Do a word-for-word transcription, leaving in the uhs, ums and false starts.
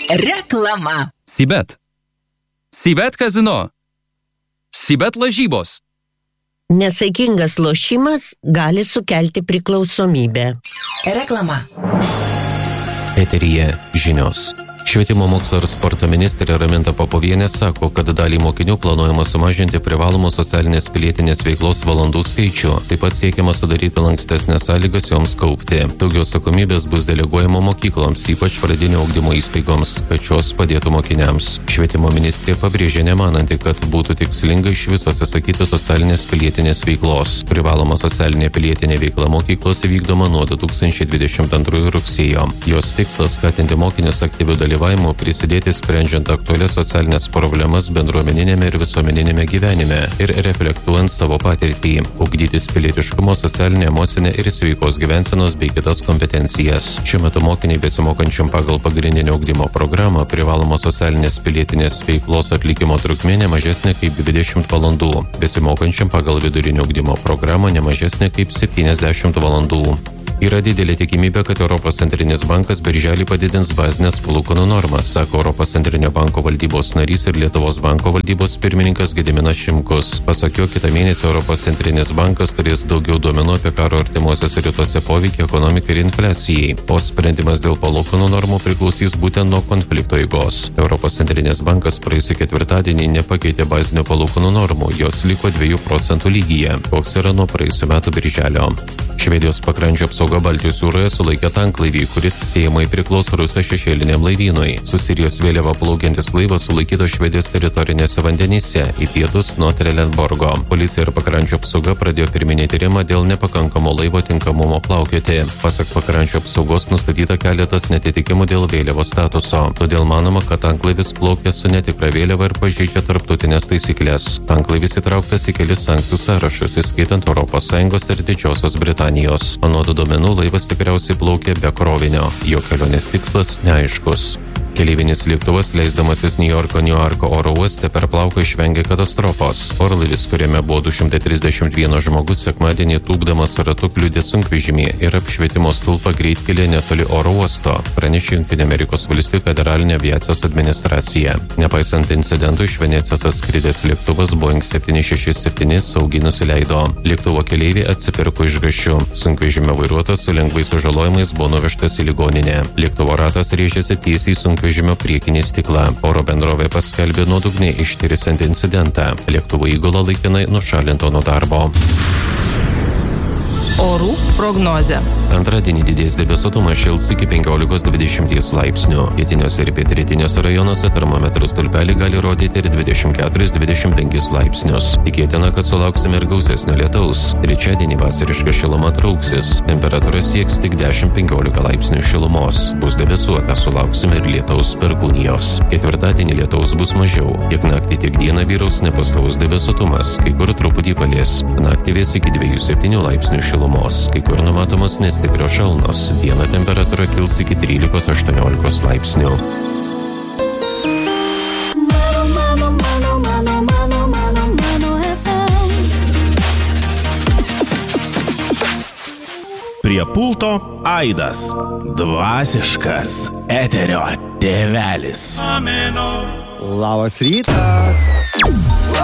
Reklama. Sibet. Sibet kazino. Sibet lažybos. Nesaikingas lošimas gali sukelti priklausomybę. Reklama. Eteryje žinios. Švietimo mokslo ir sporto ministrė Raminta Popovienė sako, kad dalį mokinių planuojama sumažinti privalomos socialinės pilietinės veiklos valandų skaičių. Taip pat siekiama sudaryti lankstesnės sąlygas joms kaupti. Daugiau atsakomybės bus deleguojama mokykloms, ypač pradinio ugdymo įstaigoms, kad šios padėtų mokiniams. Švietimo ministrė pabrėžė nemananti, kad būtų tikslinga iš viso atsisakyti socialinės pilietinės veiklos. Privaloma socialinė pilietinė veikla mokyklose vykdoma nuo du tūkstančiai dvidešimt antrųjų rugsėjo. Jos tikslas skatinti mokinius aktyvių dalyvavimų prisidėti sprendžiant aktualias socialinės problemas bendruomeninėme ir visuomeninėme gyvenime ir reflektuojant savo patirtį, ugdytis pilietiškumo, socialinę, emocinę ir sveikos gyvensenos bei kitas kompetencijas. Šiuo metu mokiniai besimokančiam pagal pagrindinio ugdymo programą privalomos socialinės pilietinės veiklos atlikimo trukmė ne mažesnė kaip dvidešimt valandų, besimokančiam pagal vidurinio ugdymo programą ne mažesnė kaip septyniasdešimt valandų. Yra didelė tikimybė, kad Europos centrinis bankas birželį padidins bazinės palūkanų normas, sako Europos centrinio banko valdybos narys ir Lietuvos banko valdybos pirmininkas Gediminas Šimkus. Pasak jo, kitą mėnesį Europos centrinis bankas turės daugiau duomenų apie karo artimuosiuose rytuose poveikį ekonomikai ir infliacijai, o sprendimas dėl palūkanų normų priklausys būtent nuo konflikto eigos. Europos centrinis bankas praėjusį ketvirtadienį nepakeitė bazinių palūkanų normų, jos liko dviejų procentų lygyje, koks yra nuo praėjusių metų birželio. Švedijos pakrančio apsauga Baltijos jūroje sulaikė tanklaivį, kuris siejamai priklauso Rusijos šešėliniam laivynui. Su Sirijos vėliava plaukiantis laivas sulaikytas Švedijos teritorinėse vandenyse į pietus nuo Trelleborgo. Policija ir pakrančio apsauga pradėjo pirminį tyrimą dėl nepakankamo laivo tinkamumo plaukioti. Pasak pakrančio apsaugos nustatyta keletas netitikimų dėl vėliavos statuso. Todėl manoma, kad tanklaivis plaukė su netikra vėliava ir pažeidžia tarptautinės taisyklės. Tanklaivis įtrauktas į kelis sankcijų sąrašus, įskaitant Europos Sąjungos ir Didžiosios Britanijos. Anot duomenų, laivas tikriausiai plaukė be krovinio. Jo kelionės tikslas neaiškus. Keleivinis lėktuvas, leisdamasis Niujorko Niuarko oro uoste, per plauką išvengė katastrofos. Orlaivis, kuriame buvo du šimtai trisdešimt vienas žmogus, sekmadienį tūpdamas ratu kliudė sunkvežimį ir apšvietimo stulpą greitkelėje netoli oro uosto, pranešė Jungtinių Amerikos Valstijų federalinė aviacijos administracija. Nepaisant incidentų, iš Venecijos atskridęs lėktuvas Boeing septyni šeši septyni saugiai nusileido. Lėktuvo keleiviai atsipirko išgąsčiu. Sunkvežimio vairuotojas su lengvais sužalojimais buvo nuvežtas į ligoninę. Lėktuvo ratas rėžėsi tiesiai sunkvežimio vežimio priekinį stiklą. Oro bendrovė paskelbė nuodugniai ištyrsiant incidentą. Lėktuvo įgula laikinai nušalinto nuo darbo. Orų prognozė. Antradienį didės debesuotumas, šils iki penkiolikos dvidešimt laipsnių. Pietiniuose ir pietrytiniuose rajonuose termometrų stulpelį gali rodyti ir dvidešimt keturis dvidešimt penkis laipsnius. Tikėtina, kad sulauksime ir gausesnio lietaus. Trečiadienį vasariška šiluma trauksis. Temperatūra sieks tik dešimt penkiolika laipsnių šilumos. Bus debesuota, sulauksime ir lietaus perkūnijos. Ketvirtadienį lietaus bus mažiau. Tiek naktį, tiek dieną vyraus nepastovus debesuotumas, kai kur truputį palis. Naktį vės iki dviejų septynių laipsnių šilumos. Kai kur numatomas nestiprios šalnos. Dieną temperatūra kils iki trylikos aštuoniolikos laipsnių. Prie pulto aidas. Dvasiškas eterio tėvelis. Labas rytas.